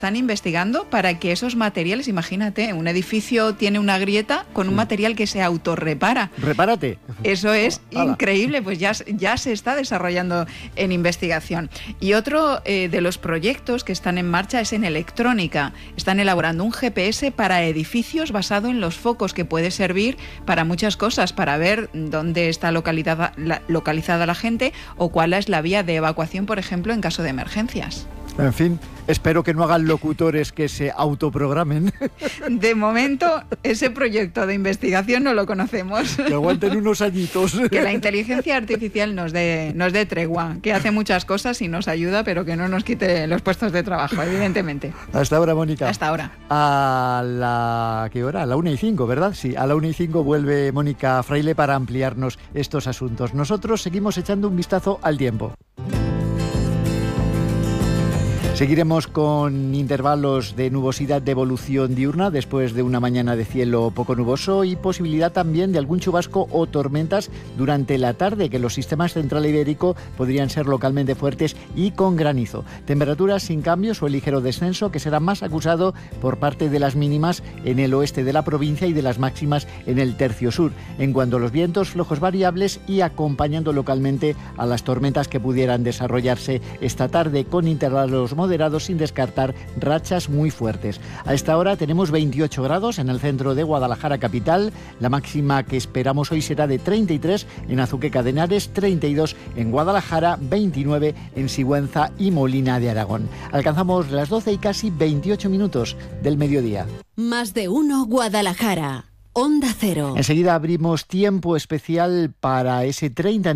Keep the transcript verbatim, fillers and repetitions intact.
Están investigando para que esos materiales, imagínate, un edificio tiene una grieta con un material que se autorrepara. Repárate. Eso es Hala. increíble, pues ya, ya se está desarrollando en investigación. Y otro eh, de los proyectos que están en marcha es en electrónica. Están elaborando un G P S para edificios basado en los focos, que puede servir para muchas cosas, para ver dónde está localizada la, localizada la gente o cuál es la vía de evacuación, por ejemplo, en caso de emergencias. En fin, espero que no hagan locutores que se autoprogramen. De momento, ese proyecto de investigación no lo conocemos. Que aguanten unos añitos. Que la inteligencia artificial nos dé, nos dé tregua, que hace muchas cosas y nos ayuda, pero que no nos quite los puestos de trabajo, evidentemente. Hasta ahora, Mónica. Hasta ahora. A la... ¿qué hora? A la una y cinco, ¿verdad? Sí, a la una y cinco vuelve Mónica Fraile para ampliarnos estos asuntos. Nosotros seguimos echando un vistazo al tiempo. Seguiremos con intervalos de nubosidad de evolución diurna después de una mañana de cielo poco nuboso y posibilidad también de algún chubasco o tormentas durante la tarde, que los sistemas central ibérico podrían ser localmente fuertes y con granizo. Temperaturas sin cambios o el ligero descenso, que será más acusado por parte de las mínimas en el oeste de la provincia y de las máximas en el tercio sur. En cuanto a los vientos, flojos variables y acompañando localmente a las tormentas que pudieran desarrollarse esta tarde, con intervalos moderados sin descartar rachas muy fuertes. A esta hora tenemos veintiocho grados en el centro de Guadalajara capital. La máxima que esperamos hoy será de treinta y tres en Azuqueca de Henares, treinta y dos en Guadalajara, veintinueve en Sigüenza y Molina de Aragón. Alcanzamos las doce y casi veintiocho minutos del mediodía. Más de uno Guadalajara. Onda Cero. Enseguida abrimos tiempo especial para ese treinta